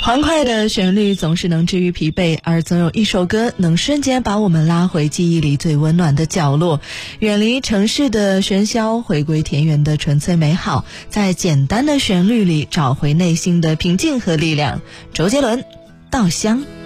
欢快的旋律总是能治愈疲惫，而总有一首歌能瞬间把我们拉回记忆里最温暖的角落，远离城市的喧嚣，回归田园的纯粹美好，在简单的旋律里找回内心的平静和力量。周杰伦，稻香。